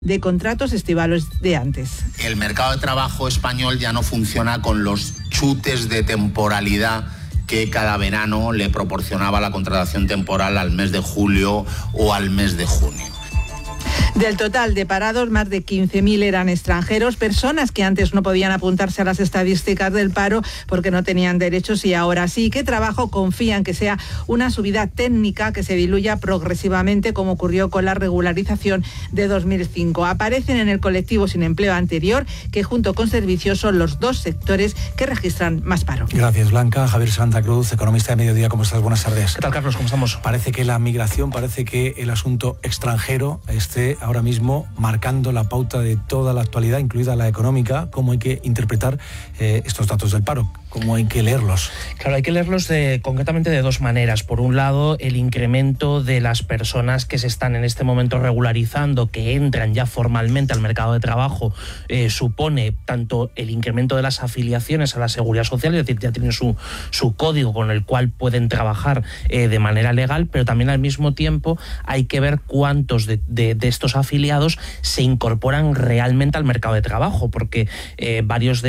de contratos estivales de antes. El mercado de trabajo español ya no funciona con los chutes de temporalidad que cada verano le proporcionaba la contratación temporal al mes de julio o al mes de junio. Del total de parados, más de 15.000 eran extranjeros, personas que antes no podían apuntarse a las estadísticas del paro porque no tenían derechos y ahora sí. ¿Qué trabajo confían que sea una subida técnica que se diluya progresivamente, como ocurrió con la regularización de 2005? Aparecen en el colectivo sin empleo anterior, que junto con servicios son los dos sectores que registran más paro. Gracias, Blanca. Javier Santa Cruz, economista de Mediodía, ¿cómo estás? Buenas tardes. ¿Qué tal, Carlos? ¿Cómo estamos? Parece que la migración, parece que el asunto extranjero esté ahora mismo marcando la pauta de toda la actualidad, incluida la económica. ¿Cómo hay que interpretar estos datos del paro? ¿Cómo hay que leerlos? Claro, hay que leerlos concretamente de dos maneras. Por un lado, el incremento de las personas que se están en este momento regularizando, que entran ya formalmente al mercado de trabajo, supone tanto el incremento de las afiliaciones a la Seguridad Social, es decir, ya tienen su código con el cual pueden trabajar de manera legal, pero también al mismo tiempo hay que ver cuántos de estos afiliados se incorporan realmente al mercado de trabajo, porque varios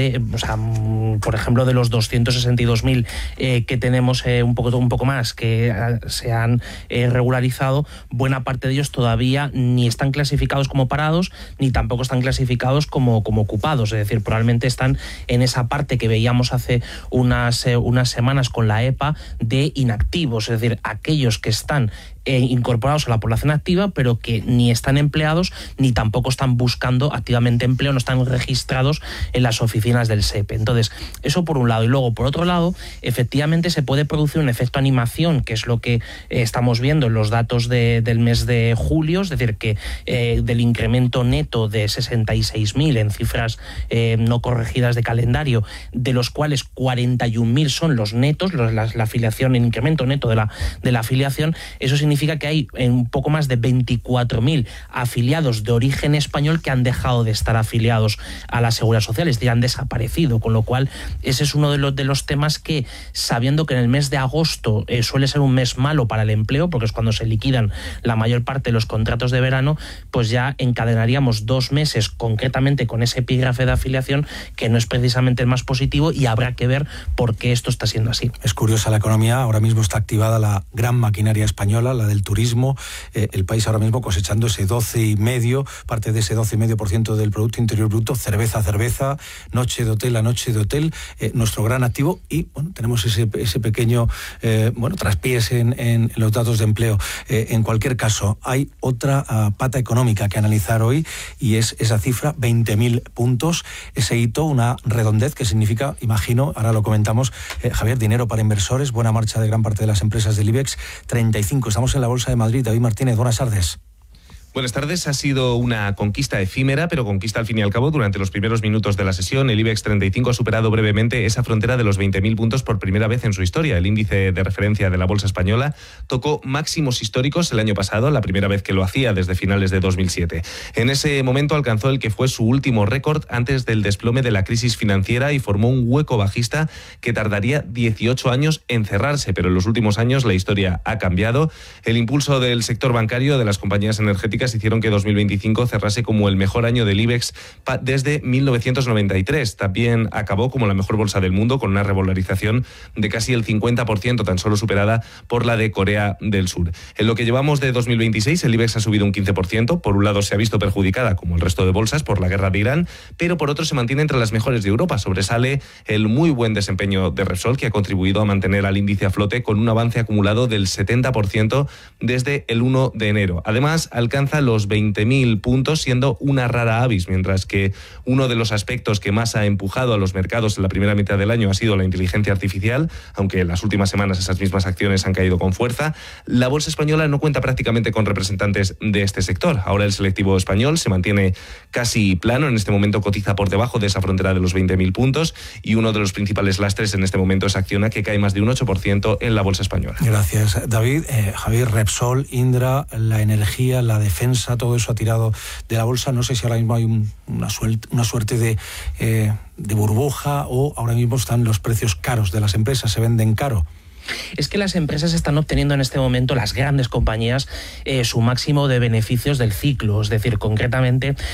por ejemplo, de los 262.000 que tenemos, un poco más, que se han regularizado, buena parte de ellos todavía ni están clasificados como parados, ni tampoco están clasificados como ocupados. Es decir, probablemente están en esa parte que veíamos hace unas semanas con la EPA de inactivos, es decir, aquellos que están incorporados a la población activa, pero que ni están empleados ni tampoco están buscando activamente empleo, no están registrados en las oficinas del SEPE. Entonces, eso por un lado. Y luego, por otro lado, efectivamente se puede producir un efecto animación, que es lo que estamos viendo en los datos del mes de julio, es decir, que del incremento neto de 66.000 en cifras no corregidas de calendario, de los cuales 41.000 son los netos, la afiliación, el incremento neto de la afiliación. Eso significa que hay un poco más de 24.000 afiliados de origen español que han dejado de estar afiliados a la Seguridad Social, es decir, han desaparecido, con lo cual ese es uno de los temas que, sabiendo que en el mes de agosto suele ser un mes malo para el empleo, porque es cuando se liquidan la mayor parte de los contratos de verano, pues ya encadenaríamos 2 meses concretamente con ese epígrafe de afiliación que no es precisamente el más positivo, y habrá que ver por qué esto está siendo así. Es curiosa la economía, ahora mismo está activada la gran maquinaria española, la del turismo, el país ahora mismo cosechando ese 12,5%, parte de ese 12,5% del Producto Interior Bruto, cerveza, noche de hotel a noche de hotel, nuestro gran activo, y bueno, tenemos ese pequeño traspiés en los datos de empleo. En cualquier caso, hay otra pata económica que analizar hoy, y es esa cifra, 20.000 puntos, ese hito, una redondez que significa, imagino, ahora lo comentamos, Javier, dinero para inversores, buena marcha de gran parte de las empresas del IBEX 35. Estamos en la Bolsa de Madrid. David Martínez, buenas tardes. Buenas tardes. Ha sido una conquista efímera, pero conquista al fin y al cabo. Durante los primeros minutos de la sesión, el IBEX 35 ha superado brevemente esa frontera de los 20.000 puntos por primera vez en su historia. El índice de referencia de la bolsa española tocó máximos históricos el año pasado, la primera vez que lo hacía desde finales de 2007. En ese momento alcanzó el que fue su último récord antes del desplome de la crisis financiera y formó un hueco bajista que tardaría 18 años en cerrarse, pero en los últimos años la historia ha cambiado. El impulso del sector bancario, de las compañías energéticas, hicieron que 2025 cerrase como el mejor año del IBEX desde 1993. También acabó como la mejor bolsa del mundo, con una revalorización de casi el 50%, tan solo superada por la de Corea del Sur. En lo que llevamos de 2026, el IBEX ha subido un 15%. Por un lado se ha visto perjudicada, como el resto de bolsas, por la guerra de Irán, pero por otro se mantiene entre las mejores de Europa. Sobresale el muy buen desempeño de Repsol, que ha contribuido a mantener al índice a flote con un avance acumulado del 70% desde el 1 de enero. Además, alcanza los 20.000 puntos, siendo una rara avis, mientras que uno de los aspectos que más ha empujado a los mercados en la primera mitad del año ha sido la inteligencia artificial, aunque en las últimas semanas esas mismas acciones han caído con fuerza. La bolsa española no cuenta prácticamente con representantes de este sector. Ahora el selectivo español se mantiene casi plano, en este momento cotiza por debajo de esa frontera de los 20.000 puntos, y uno de los principales lastres en este momento es Acciona, que cae más de un 8% en la bolsa española. Gracias, David. Javier, Repsol, Indra, la energía, la defensa, todo eso ha tirado de la bolsa. No sé si ahora mismo hay una suerte de burbuja, o ahora mismo están los precios caros de las empresas, se venden caro. Es que las empresas están obteniendo en este momento, las grandes compañías, su máximo de beneficios del ciclo. Es decir, concretamente